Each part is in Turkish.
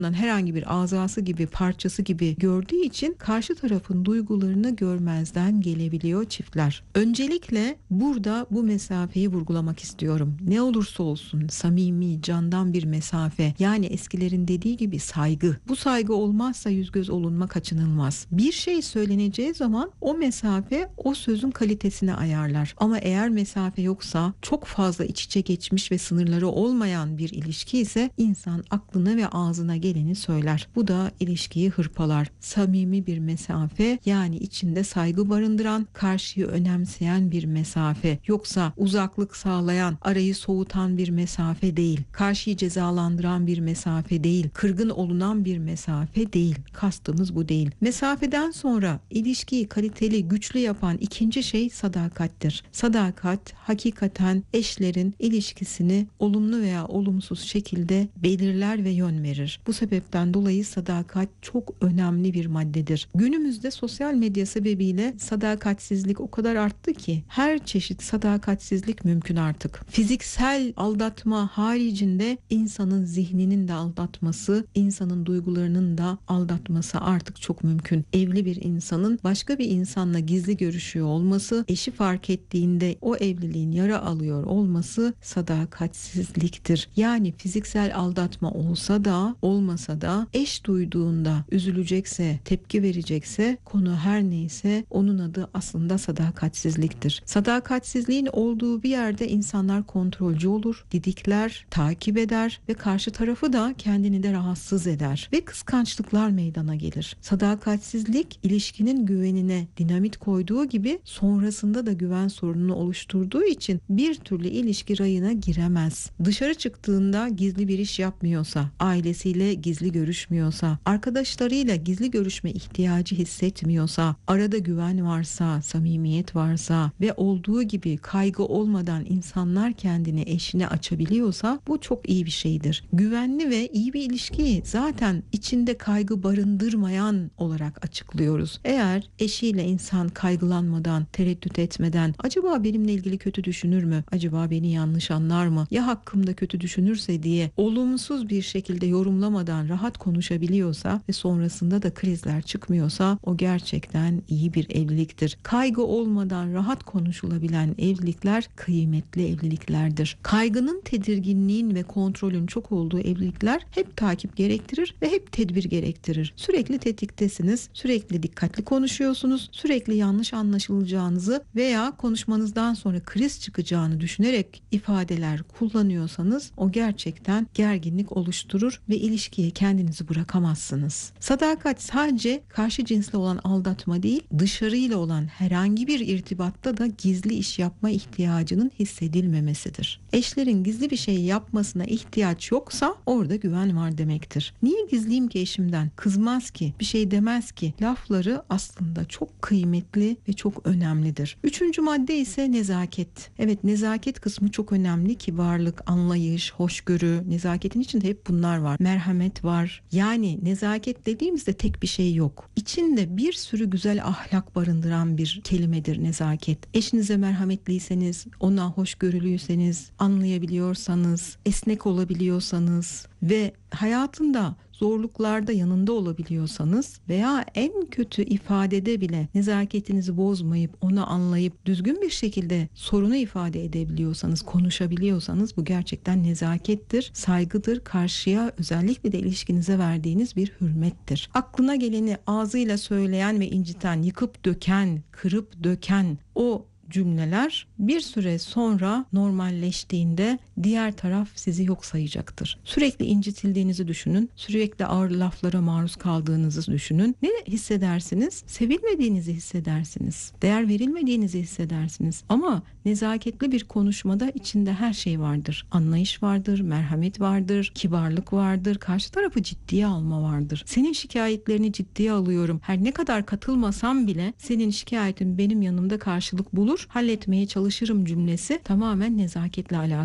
herhangi bir azası gibi, parçası gibi gördüğü için karşı tarafın duygularını görmezden gelebiliyor çiftler. Öncelikle burada bu mesafeyi vurgulamak istiyorum. Ne olursa olsun samimi, candan bir mesafe. Yani eskilerin dediği gibi saygı. Bu saygı olmazsa yüz göz olunma kaçınılmaz. Bir şey söyleneceği zaman o mesafe o sözün kalitesini ayarlar. Ama eğer mesafe yoksa, çok fazla iç içe geçmiş ve sınırları olmayan bir ilişki ise insan aklına ve ağzına geleni söyler. Bu da ilişkiyi hırpalar. Samimi bir mesafe, yani içinde saygı barındıran, karşıyı önemseyen bir mesafe. Yoksa uzaklık sağlayan, arayı soğutan bir mesafe değil. Karşıyı cezalandıran bir mesafe değil. Kırgın olunan bir mesafe değil. Kastımız bu değil. Mesafeden sonra ilişkiyi kaliteli, güçlü yapan ikinci şey sadakattir. Sadakat hakikaten eşlerin ilişkisini olumlu veya olumsuz şekilde belirler ve yön verir. Bu sebepten dolayı sadakat çok önemli bir maddedir. Günümüzde sosyal medya sebebiyle sadakatsizlik o kadar arttı ki her çeşit sadakatsizlik mümkün artık. Fiziksel aldatma haricinde insanın zihninin de aldatması, insanın duygularının da aldatması artık çok mümkün. Evli bir insanın başka bir insanla gizli görüşüyor olması, eşi fark ettiğinde o evliliğin yara alıyor olması sadakatsizliktir. Yani fiziksel aldatma olsa da olmasa da eş duyduğunda üzülecekse, tepki verecekse, konu her neyse onun adı aslında sadakatsizliktir. Sadakatsizliğin olduğu bir yerde insanlar kontrolcü olur, didikler, takip eder ve karşı tarafı da kendini de rahatsız eder ve kıskançlıklar meydana gelir. Sadakatsizlik ilişkinin güvenine dinamit koyduğu gibi sonrasında da güven sorununu oluşturduğu için bir türlü ilişki rayına giremez. Dışarı çıktığında gizli bir iş yapmıyorsa, ailesiyle gizli görüşmüyorsa, arkadaşlarıyla gizli görüşme ihtiyacı hissetmiyorsa, arada güven varsa, samimiyet varsa ve olduğu gibi kaygı olmadan insanlar kendini eşine açabiliyorsa bu çok iyi bir şeydir. Güvenli ve iyi bir ilişkiyi zaten içinde kaygı barındırmayan olarak açıklıyoruz. Eğer eşiyle insan kaygılanmadan, tereddüt etmeden, acaba benimle ilgili kötü düşünür mü? Acaba beni yanlış anlar mı? Ya hakkımda kötü düşünürse diye olumsuz bir şekilde yorumlamadan rahat konuşabiliyorsa ve sonrasında da krizler çıkmıyorsa o gerçekten iyi bir evliliktir. Kaygı olmadan rahat konuşulabilen evlilikler kıymetli evliliklerdir. Kaygının, tedirginliğin ve kontrolün çok olduğu evlilikler hep takip gerektirir ve hep tedbir gerektirir. Sürekli tetiktesiniz, sürekli dikkatli konuşuyorsunuz, sürekli yanlış anlaşılacağınızı veya konuşmanızdan sonra kriz çıkacağını düşünerek ifadeler kullanıyorsanız o gerçekten gerginlik oluşturur ve ilişkiye kendinizi bırakamazsınız. Sadakat sadece karşı cinsle olan aldatma değil, dışarıyla olan herhangi bir irtibatta da gizli iş yapma ihtiyacının hissedilmemesidir. Eşlerin gizli bir şey yapmasına ihtiyaç yoksa orada güven var demektir. Niye gizliyim ki eşimden? Kızmaz ki, bir şey demez ki. Lafları aslında çok kıymetli ve çok önemlidir. Üçüncü madde ise nezaket. Evet, nezaket kısmı çok önemli. Kibarlık, anlayış, hoşgörü, nezaketin içinde hep bunlar var. Merhamet var. Yani nezaket dediğimizde tek bir şey yok. İçinde bir sürü güzel ahlak barındıran bir kelimedir nezaket. Eşinize merhametliyseniz, ona hoşgörülüyseniz, anlayabiliyorsanız, esnek olabiliyorsanız ve hayatında zorluklarda yanında olabiliyorsanız veya en kötü ifadede bile nezaketinizi bozmayıp onu anlayıp düzgün bir şekilde sorunu ifade edebiliyorsanız, konuşabiliyorsanız bu gerçekten nezakettir, saygıdır, karşıya özellikle de ilişkinize verdiğiniz bir hürmettir. Aklına geleni ağzıyla söyleyen ve inciten, yıkıp döken, kırıp döken o cümleler bir süre sonra normalleştiğinde diğer taraf sizi yok sayacaktır. Sürekli incitildiğinizi düşünün. Sürekli ağır laflara maruz kaldığınızı düşünün. Ne hissedersiniz? Sevilmediğinizi hissedersiniz. Değer verilmediğinizi hissedersiniz. Ama nezaketli bir konuşmada içinde her şey vardır. Anlayış vardır, merhamet vardır, kibarlık vardır, karşı tarafı ciddiye alma vardır. Senin şikayetlerini ciddiye alıyorum. Her ne kadar katılmasam bile senin şikayetin benim yanımda karşılık bulur, halletmeye çalışırım cümlesi tamamen nezaketle alakalıdır.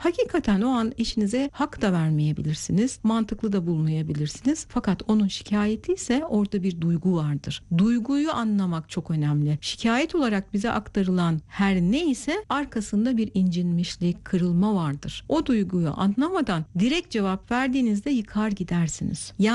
Hakikaten o an eşinize hak da vermeyebilirsiniz, mantıklı da bulmayabilirsiniz. Fakat onun şikayeti ise orada bir duygu vardır. Duyguyu anlamak çok önemli. Şikayet olarak bize aktarılan her neyse arkasında bir incinmişlik, kırılma vardır. O duyguyu anlamadan direkt cevap verdiğinizde yıkar gidersiniz.